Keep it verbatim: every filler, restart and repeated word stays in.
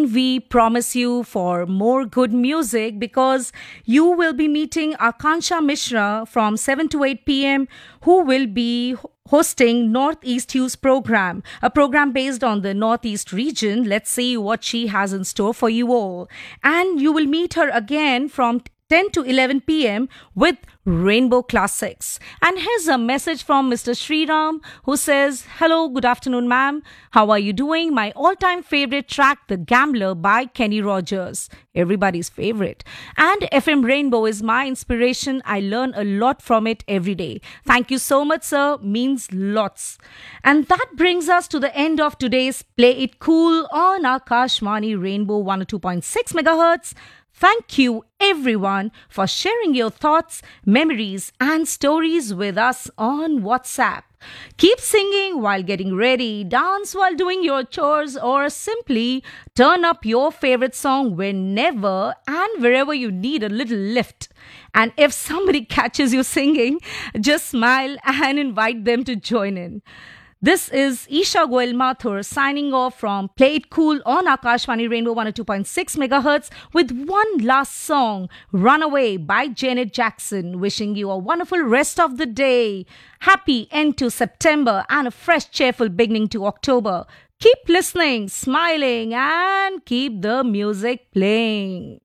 and we promise you for more good music because you will be meeting Akansha Mishra from seven to eight p.m. who will be hosting Northeast Hues program, a program based on the Northeast region. Let's see what she has in store for you all. And you will meet her again from ten to eleven p.m. with Rainbow Classics. And here's a message from Mister Sriram who says, "Hello, good afternoon, ma'am. How are you doing? My all-time favorite track, The Gambler by Kenny Rogers." Everybody's favorite. "And F M Rainbow is my inspiration. I learn a lot from it every day. Thank you so much, sir. Means lots." And that brings us to the end of today's Play It Cool on Akashvani Rainbow one oh two point six megahertz. Thank you, everyone, for sharing your thoughts, memories, and stories with us on WhatsApp. Keep singing while getting ready, dance while doing your chores, or simply turn up your favorite song whenever and wherever you need a little lift. And if somebody catches you singing, just smile and invite them to join in. This is Isha Goel Mathur signing off from Play It Cool on Akashvani Rainbow one oh two point six megahertz with one last song, Runaway by Janet Jackson. Wishing you a wonderful rest of the day. Happy end to September and a fresh, cheerful beginning to October. Keep listening, smiling, and keep the music playing.